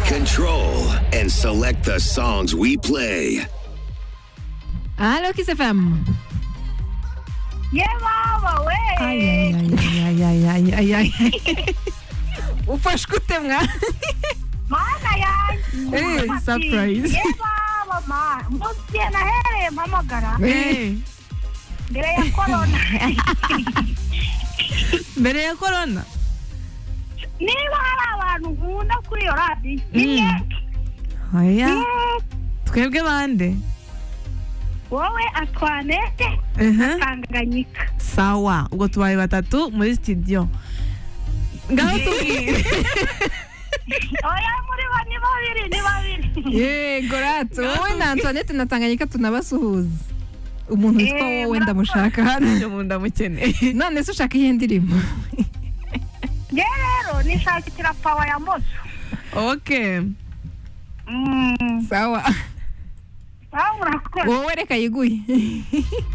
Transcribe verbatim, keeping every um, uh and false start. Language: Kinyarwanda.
Control and select the songs we play. Allo, Kiss F M. Ye mama we. Ay, ay, ay, ay, ay, ay, ay, ay. Ufashwe ute mwa? Mana yanjye. Eh, surprise. Ye mama ma. Mutye na here mamagara. Eh, Mbere ya corona. mbere ya corona. Niba hari abantu nkunda kuri iyo radio. Niye. Oya, twebwe bande? Wowe Atwanete Uh-huh. Tanganyika. Sawa, ubwo tubaye batatu muri studio. Ngaho tubwire. Oya muri bane babiri ni babiri. Yego rato. Wowe na Antoinette na Tanganyika tunabasuhuza. Umuntu witwa Eh, wowe ndamushaka hano. Umuntu ndamukeneye. None se ushaka iyi ndirimbo? Ye rero nishakira power ya moto. Okay. Mm. Sawa. Aho urakoze. Wowe reka yiguye.